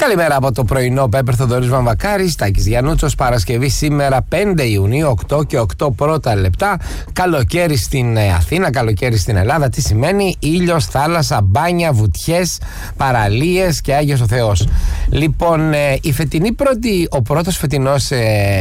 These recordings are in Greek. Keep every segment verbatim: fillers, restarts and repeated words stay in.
Καλημέρα από το πρωινό. Πέπερ Θοδωρής Βαμβακάρης, Τάκης Γιαννούτσος. Παρασκευή σήμερα πέντε Ιουνίου, οκτώ και οκτώ πρώτα λεπτά. Καλοκαίρι στην Αθήνα, καλοκαίρι στην Ελλάδα. Τι σημαίνει? Ήλιος, θάλασσα, μπάνια, βουτιές, παραλίες και Άγιος ο Θεός. Λοιπόν, η φετινή πρώτη, ο πρώτος φετινός,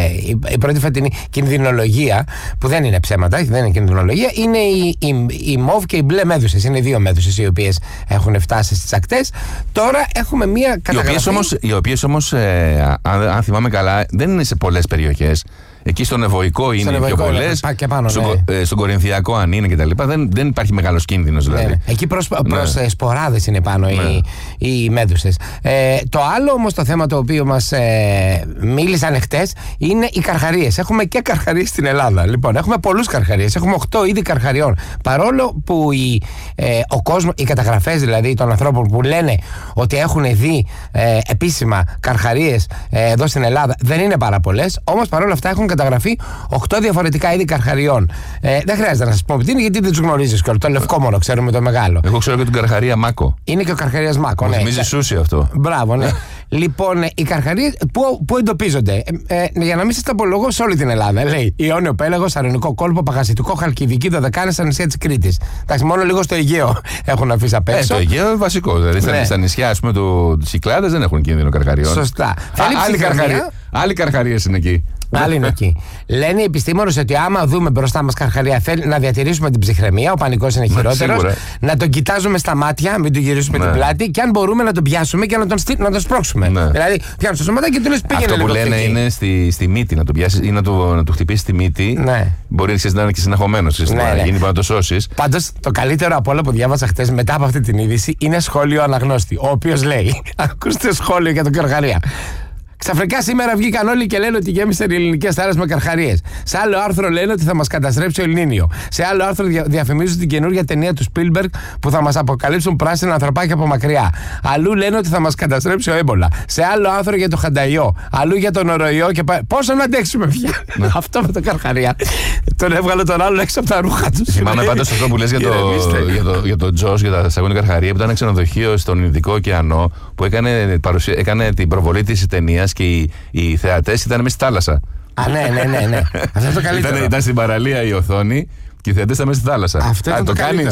η πρώτη φετινή κινδυνολογία, που δεν είναι ψέματα, δεν είναι κινδυνολογία, είναι η, η, η μοβ και οι μπλε μέδουσες. Είναι οι δύο μέδουσες οι οποίες έχουν φτάσει στις ακτές. Τώρα έχουμε μία καταγραφή. Οι οποίες όμως, οι οποίες όμως ε, αν, αν θυμάμαι καλά, δεν είναι σε πολλές περιοχές. Εκεί στον Ευωικό είναι στον πιο πολλές. Ναι. Στο, ε, στον Κορινθιακό, αν είναι κτλ. Δεν, δεν υπάρχει μεγάλος κίνδυνος δηλαδή. Ναι. Εκεί προς, προς ναι. σποράδες είναι πάνω ναι. οι, οι μέδουσες. Ε, το άλλο όμως το θέμα το οποίο μας ε, μίλησαν εχθές είναι οι καρχαρίες. Έχουμε και καρχαρίες στην Ελλάδα. Λοιπόν, έχουμε πολλούς καρχαρίες. Έχουμε οκτώ είδη καρχαριών. Παρόλο που οι, ε, ο κόσμος, οι καταγραφές δηλαδή των ανθρώπων που λένε ότι έχουν δει ε, επίσημα καρχαρίες ε, εδώ στην Ελλάδα δεν είναι πάρα πολλές. Όμως παρόλα αυτά έχουν καταγραφεί οκτώ διαφορετικά είδη καρχαριών. Ε, δεν χρειάζεται να σας πω τι είναι, γιατί δεν τους γνωρίζεις κιόλας. Το λευκό μόνο ξέρουμε, το μεγάλο. Εγώ ξέρω και την καρχαρία Μάκο. Είναι και ο καρχαρίας Μάκο. Μου ναι. θυμίζει σούσι αυτό. Μπράβο, ναι. Λοιπόν, οι καρχαρίες πού, πού εντοπίζονται? Ε, ε, για να μην σας τα απολογώ, σε όλη την Ελλάδα. Λέει Ιόνιο Πέλαγος, Αρεωνικό Κόλπο, Παχασιτικό, Χαλκιδική, Δωδεκάνησα, στα νησιά της Κρήτης. Εντάξει, μόνο λίγο στο Αιγαίο έχουν αφήσει απ' έξω. Ε, το Αιγαίο είναι βασικό. Δηλαδή ναι. στα νησιά, ας πούμε, του Κυκλάδες δεν έχουν κίνδυνο καρχαριών. Σωστά. Άλλοι καρχαρίες είναι εκεί. Άλλοι είναι εκεί. Λένε οι επιστήμονες ότι άμα δούμε μπροστά μας καρχαρία, θέλει να διατηρήσουμε την ψυχραιμία. Ο πανικός είναι χειρότερος. Ναι, να τον κοιτάζουμε στα μάτια, μην του γυρίσουμε ναι. την πλάτη, και αν μπορούμε να τον πιάσουμε και να τον, στή, να τον σπρώξουμε. Ναι. Δηλαδή, πιάνω στο σώμα και του λες πήγαινε. Αυτό που λένε εκεί. είναι στη, στη μύτη να τον πιάσει ή να του, να του χτυπήσει τη μύτη. Ναι. Μπορεί να είναι και συναχωμένος. Ναι, να ναι. γίνει να το σώσει. Πάντως, το καλύτερο από όλα που διάβασα χτες μετά από αυτή την είδηση είναι σχόλιο αναγνώστη. Ο οποίος λέει: ακούστε σχόλιο για τον καρχαρία. Ξαφνικά σήμερα βγήκαν όλοι και λένε ότι γέμισαν οι ελληνικές θάλασσες με καρχαρίες. Σε άλλο άρθρο λένε ότι θα μας καταστρέψει ο Ελνίνιο. Σε άλλο άρθρο δια, διαφημίζουν την καινούργια ταινία του Spielberg που θα μας αποκαλύψουν πράσινα ανθρωπάκια από μακριά. Αλλού λένε ότι θα μας καταστρέψει ο έμπολα. Σε άλλο άρθρο για το χανταϊό. Αλλού για τον οροϊό και πά... Πόσο να αντέξουμε πια. Αυτό με το καρχαρία. Τον έβγαλε τον άλλο έξω από τα ρούχα του. Θυμάμαι πάντως αυτό που λες για, το, για, το, για τον Τζος, για τα σταγόνια καρχαρία, που ήταν ξενοδοχείο στον Ινδικό ωκεανό που έκανε, παρουσία, έκανε την προβολή της ταινίας. Και οι, οι θεατές ήταν μέσα στη θάλασσα. Α, ναι, ναι, ναι. ναι. Αυτό το καλύτερο. Ήταν, ήταν στην παραλία η οθόνη και οι θεατές ήταν μέσα στη θάλασσα. Αυτό ήταν Α, το, το κάνεις.